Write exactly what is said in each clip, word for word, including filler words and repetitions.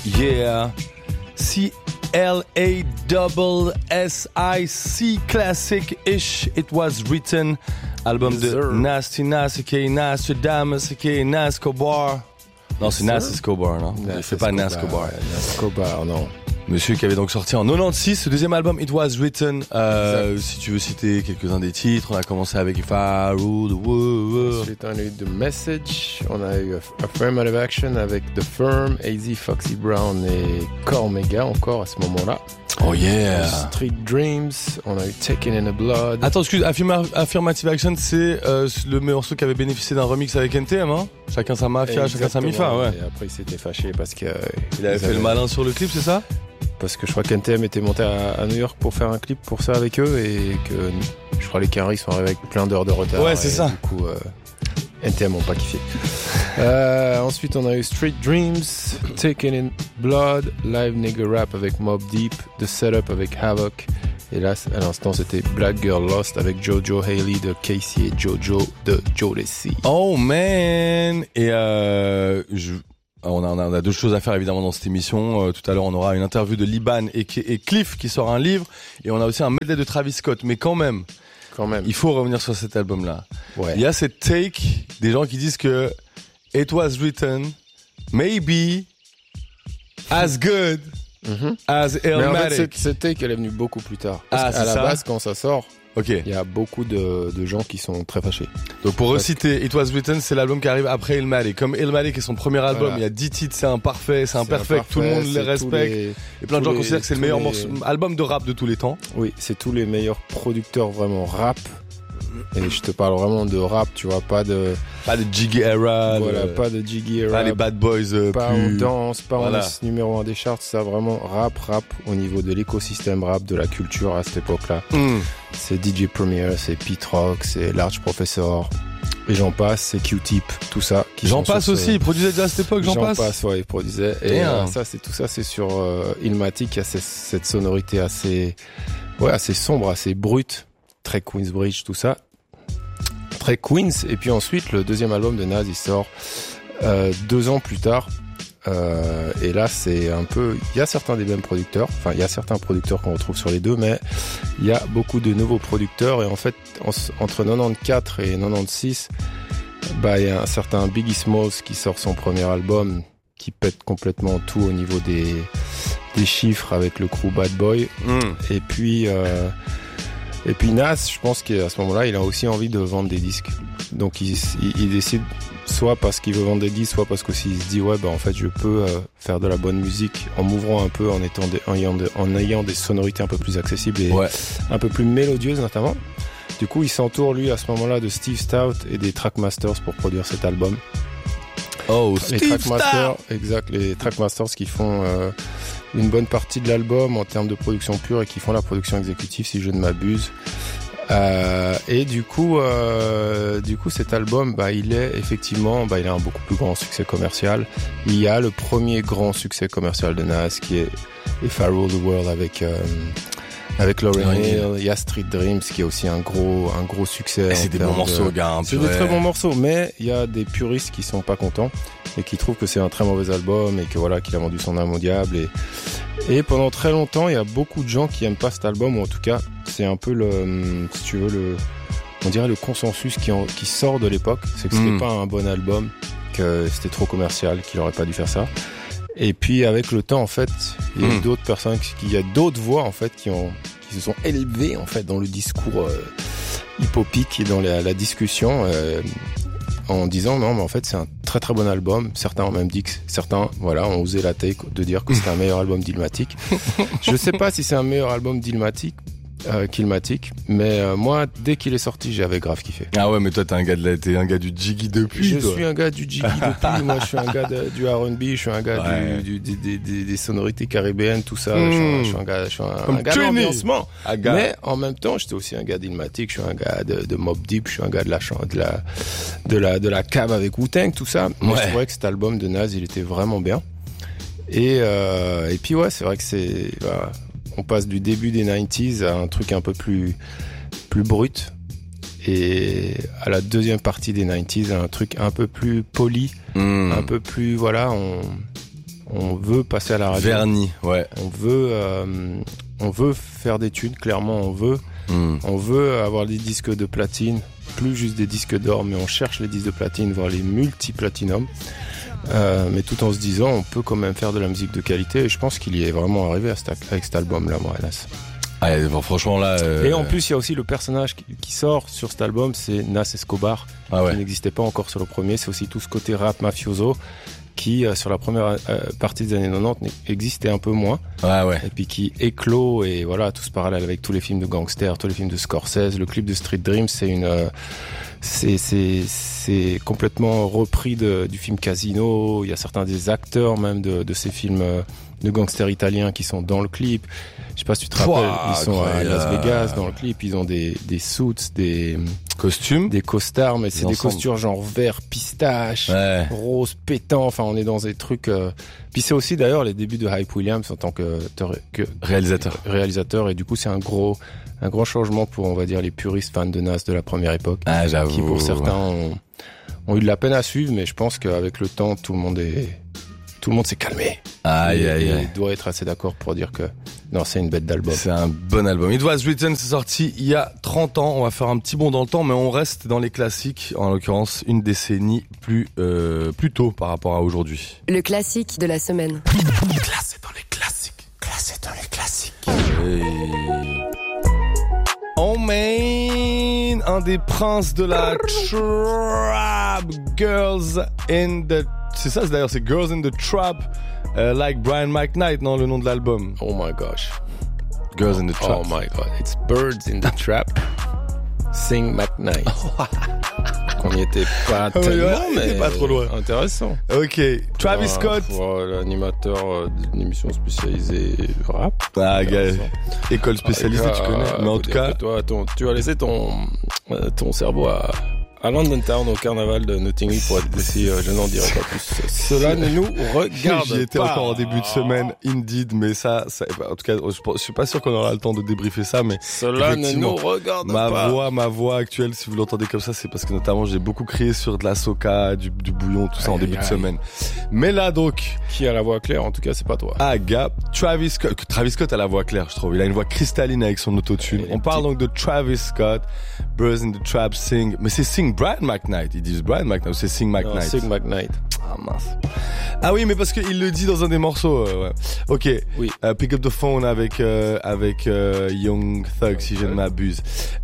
Yeah. C L A S S I C Classic-ish. It was written. Album de Nasty Nasty, Nasty Damasky, Nascobar. Non, c'est Nasty Escobar, non? C'est pas Nascobar. Nascobar, non. Monsieur qui avait donc sorti en quatre-vingt-seize ce deuxième album It Was Written. Euh, si tu veux citer quelques-uns des titres, on a commencé avec If I Rule the World. Ensuite on a eu The Message, on a eu Affirmative Action avec The Firm, A Z, Foxy Brown et Cormega encore à ce moment-là. Oh yeah. Street Dreams, on a eu Taken in the Blood. Attends, excuse, Affirma- Affirmative Action, c'est euh, le morceau qui avait bénéficié d'un remix avec N T M, hein? Chacun sa mafia, Exactement, chacun sa mifa, ouais. Et après il s'était fâché parce que... Euh, il avait fait avaient... le malin sur le clip, c'est ça? Parce que je crois qu'N T M était monté à, à New York pour faire un clip pour ça avec eux et que je crois les Canaries sont arrivés avec plein d'heures de retard. Ouais, c'est ça. Du coup, euh, N T M n'ont pas kiffé. euh, ensuite, on a eu Street Dreams, Taken in Blood, Live Nigga Rap avec Mobb Deep, The Setup avec Havoc. Et là, à l'instant, c'était Black Girl Lost avec Jojo Haley de Casey et Jojo de Jodeci. Oh man! Et euh, je... On a, on a, on a deux choses à faire évidemment dans cette émission. Euh, tout à l'heure, on aura une interview de Liban et, et Cliff qui sort un livre. Et on a aussi un medley de Travis Scott. Mais quand même, quand même, il faut revenir sur cet album-là. Ouais. Il y a cette take des gens qui disent que It was written, maybe, as good mm-hmm. as Illmatic. Mais en fait, cette, cette take, elle est venue beaucoup plus tard. Parce ah, qu'à la ça base, quand ça sort, ok. Il y a beaucoup de, de gens qui sont très fâchés. Donc pour reciter, que... It Was Written, c'est l'album qui arrive après Illmatic. Comme Illmatic est son premier album, voilà. Il y a dix titres, c'est imparfait, c'est imperfect, tout le monde les respecte. Les, et plein de gens les, considèrent que c'est le meilleur les... morceau, album de rap de tous les temps. Oui, c'est tous les meilleurs producteurs vraiment rap. Et je te parle vraiment de rap, tu vois, pas de... Pas de Jiggy Era. Voilà, le... pas de Jiggy Era. Pas les Bad Boys euh, pas plus... en danse, pas voilà. en numéro un des charts, ça vraiment rap, rap au niveau de l'écosystème rap, de la culture à cette époque-là. Mm. C'est D J Premier, c'est Pete Rock, c'est Large Professor, et j'en passe, c'est Q-Tip, tout ça. Qui j'en passe aussi, ce... il produisait déjà à cette époque, j'en, j'en passe. J'en passe, ouais, il produisait. Et euh, ça, c'est tout ça, c'est sur euh, Illmatic, il y a cette, cette sonorité assez, ouais, assez sombre, assez brute, très Queensbridge, tout ça. Très Queens, et puis ensuite le deuxième album de Nas il sort euh, deux ans plus tard, euh, et là c'est un peu, il y a certains des mêmes producteurs, enfin il y a certains producteurs qu'on retrouve sur les deux, mais il y a beaucoup de nouveaux producteurs, et en fait en, entre quatre-vingt-quatorze et quatre-vingt-seize, bah il y a un certain Biggie Smalls qui sort son premier album, qui pète complètement tout au niveau des des chiffres avec le crew Bad Boy, mm. et puis euh, Et puis Nas, je pense qu'à ce moment-là, il a aussi envie de vendre des disques. Donc il, il, il décide soit parce qu'il veut vendre des disques, soit parce qu'il se dit ouais bah en fait je peux euh, faire de la bonne musique en m'ouvrant un peu, en étant des, en, ayant de, en ayant des sonorités un peu plus accessibles et ouais. un peu plus mélodieuses notamment. Du coup, il s'entoure lui à ce moment-là de Steve Stout et des Trackmasters pour produire cet album. Oh, les Steve Trackmasters, Stout. Exact, les Trackmasters qui font euh, une bonne partie de l'album en termes de production pure et qui font la production exécutive si je ne m'abuse. Euh, et du coup, euh, du coup, cet album, bah, il est effectivement, bah, il a un beaucoup plus grand succès commercial. Il y a le premier grand succès commercial de Nas qui est If I Rule the World avec euh, avec Lauryn Hill. Il y a Street Dreams qui est aussi un gros un gros succès. Et c'est des bons morceaux, de... gars. C'est des très bons morceaux, mais il y a des puristes qui sont pas contents et qui trouvent que c'est un très mauvais album et que voilà qu'il a vendu son âme au diable. Et et pendant très longtemps, il y a beaucoup de gens qui aiment pas cet album, ou en tout cas, c'est un peu le, si tu veux le, on dirait le consensus qui en, qui sort de l'époque, c'est que c'était mmh. pas un bon album, que c'était trop commercial, qu'il aurait pas dû faire ça. Et puis avec le temps, en fait, il y a mmh. d'autres personnes, il y a d'autres voix en fait qui ont, qui se sont élevées en fait dans le discours euh, hip-hopique et dans la, la discussion. Euh, en disant non mais en fait c'est un très très bon album. Certains ont même dit que certains voilà ont osé la take de dire que c'était un meilleur album d'Illmatic. Je sais pas si c'est un meilleur album d'Illmatic euh, qu'Illmatic, mais euh, moi dès qu'il est sorti j'avais grave kiffé. Ah ouais mais toi t'es un gars de la, t'es un gars du jiggy depuis. Je toi. suis un gars du jiggy depuis. Moi je suis un gars de, du R and B, je suis un gars ouais. du, du, du, des, des sonorités caribéennes, tout ça. Mm. Je, suis un, je suis un gars, je suis un, un gars d'ambiancement. Mais en même temps j'étais aussi un gars d'Illmatic, je suis un gars de, de Mobb Deep, je suis un gars de la de la de la de la cave avec Wu-Tang, tout ça. Moi ouais. je trouvais que cet album de Nas il était vraiment bien. Et euh, et puis ouais c'est vrai que c'est bah, on passe du début des quatre-vingt-dix à un truc un peu plus plus brut, et à la deuxième partie des quatre-vingt-dix à un truc un peu plus poli, mmh. un peu plus voilà on On veut passer à la radio. Vernis, ouais. On veut, euh, on veut faire des thunes, clairement, on veut. Mm. On veut avoir des disques de platine, plus juste des disques d'or, mais on cherche les disques de platine, voire les multi-platinum. Euh, mais tout en se disant, on peut quand même faire de la musique de qualité. Et je pense qu'il y est vraiment arrivé à cet, avec cet album-là, Morales. Ah, bon, franchement là. Euh... Et en plus, il y a aussi le personnage qui, qui sort sur cet album, c'est Nas Escobar, ah ouais. qui n'existait pas encore sur le premier. C'est aussi tout ce côté rap mafioso qui, euh, sur la première euh, partie des années quatre-vingt-dix, existait un peu moins. Ah ouais. Et puis qui éclot, et voilà, tout ce parallèle avec tous les films de gangsters, tous les films de Scorsese. Le clip de Street Dreams, c'est une, euh, c'est, c'est, c'est complètement repris de, du film Casino. Il y a certains des acteurs même de, de ces films euh, de gangsters italiens qui sont dans le clip. Je sais pas si tu te rappelles, Pouah, ils sont à Las Vegas dans le clip, ils ont des, des suits, des costumes, des costards, mais c'est des costumes genre vert pistache, ouais. rose pétant, enfin on est dans des trucs... Euh... Puis c'est aussi d'ailleurs les débuts de Hype Williams en tant que, que réalisateur. réalisateur, et du coup c'est un gros, un grand changement pour, on va dire, les puristes fans de Nas de la première époque, ah, j'avoue. qui pour certains ont, ont eu de la peine à suivre, mais je pense qu'avec le temps, tout le monde est... Tout le monde s'est calmé. Aïe, aïe, aïe. Il doit être assez d'accord pour dire que non, c'est une bête d'album. C'est un bon album. It Was Written, c'est sorti il y a trente ans. On va faire un petit bond dans le temps, mais on reste dans les classiques. En l'occurrence, une décennie plus, euh, plus tôt par rapport à aujourd'hui. Le classique de la semaine. Classé dans les classiques. Classé dans les classiques. Hey. Oh man, un des princes de la trap, Girls in the... C'est ça, c'est d'ailleurs, c'est Girls in the Trap, uh, like Brian McKnight, non, le nom de l'album. Oh my gosh. Girls in the Trap. Oh my god, it's Birds in the Trap, Sing McKnight. On n'y était pas tellement, ouais, ouais, mais pas trop loin. Intéressant. Ok, Travis pour, Scott. Pour l'animateur d'une émission spécialisée rap. Ah, gars, école spécialisée, ah, tu connais. Mais en tout cas... Toi, ton, tu as laissé ton, ton cerveau à... à London Town au carnaval de Notting Hill pour être précis, euh, je n'en dirai pas plus. Cela ne nous regarde pas. J'y étais encore en début de semaine, indeed, mais ça, ça en tout cas, je suis pas sûr qu'on aura le temps de débriefer ça, mais cela ne nous regarde ma pas. Ma voix, ma voix actuelle, si vous l'entendez comme ça, c'est parce que notamment j'ai beaucoup crié sur de la soca, du, du bouillon, tout ça aïe, en début aïe. de semaine. Mais là donc, qui a la voix claire, en tout cas, c'est pas toi. Ah, gars, Travis Scott, Travis Scott a la voix claire, je trouve. Il a une voix cristalline avec son autotune. On parle donc de Travis Scott, Birds in the Trap, Sing, mais c'est Sing Brian McKnight. Ils disent Brian McKnight, c'est Sing McKnight. Non, Sing McKnight. Ah mince. Ah oui, mais parce qu'il le dit dans un des morceaux. Euh, ouais. Ok. Oui. Uh, Pick Up the Phone avec euh, avec euh, Young Thug, si je ne m'abuse.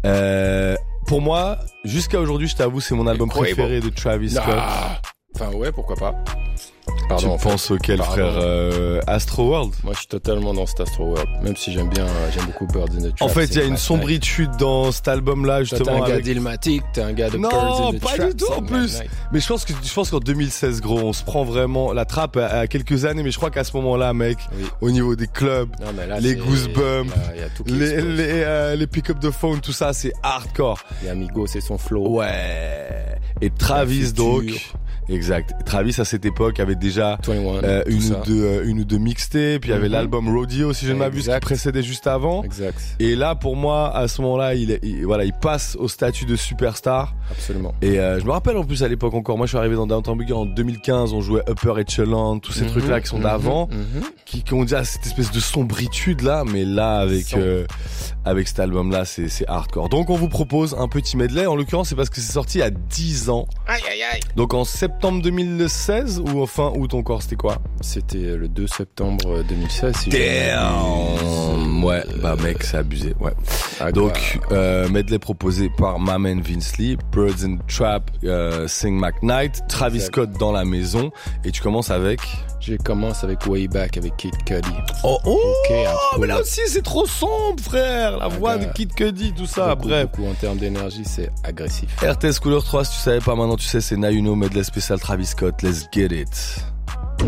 Euh, pour moi, jusqu'à aujourd'hui, je t'avoue, c'est mon album préféré de Travis Scott. Ah. Enfin ouais, pourquoi pas. Pardon, tu penses auquel, Pardon. frère euh, Astro World? Moi, je suis totalement dans cet Astro World, même si j'aime bien, euh, j'aime beaucoup Birds in the Trap. En fait, il y a une sombritude dans cet album-là, justement. Toi, t'es un avec... gars d'Illmatic, t'es un gars de non, Birds in the Trap. Non, pas du tout en plus. Mais je pense que je pense qu'en deux mille seize, gros, on se prend vraiment la trappe à, à quelques années, mais je crois qu'à ce moment-là, mec, oui. au niveau des clubs, non, mais là, les Goosebumps, y a, y a tout les les, euh, les Pick Up the Phone, tout ça, c'est hardcore. Et Amigo, c'est son flow. Ouais. Et Travis donc. Exact. Travis à cette époque avait déjà euh, une, ou deux, euh, une ou deux mixtapes, puis il y avait mm-hmm. l'album Rodeo si je ne m'abuse qui précédait juste avant. Exact. Et là pour moi à ce moment-là il, est, il voilà il passe au statut de superstar. Absolument. Et euh, je me rappelle en plus à l'époque encore, moi je suis arrivé dans Downtown Boogie en deux mille quinze, on jouait Upper Echelon, tous ces mm-hmm. trucs là qui sont mm-hmm. d'avant, mm-hmm. qui, qui ont dit à cette espèce de sombritude là, mais là avec euh, avec cet album là c'est c'est hardcore. Donc on vous propose un petit medley. En l'occurrence c'est parce que c'est sorti il y a dix ans. Aïe aïe aïe. Donc en septembre deux mille seize ou fin août encore, c'était quoi? C'était le deux septembre deux mille seize. Si Damn. Ouais, bah mec, c'est abusé. Ouais. Ah, donc bah... euh, medley proposé par ma man Vince Lee, Birds in the Trap, euh, Sing McKnight, Travis exact. Scott dans la maison, et tu commences avec. Je commence avec Way Back avec Kid Cudi. Oh oh, okay, mais là aussi c'est trop sombre, frère. La ah, voix gars. de Kid Cudi, tout ça. Beaucoup, bref. Beaucoup en termes d'énergie, c'est agressif. R T S Couleur trois, si tu savais pas maintenant, tu sais, c'est Nayuno medley spécial Travis Scott. Let's get it.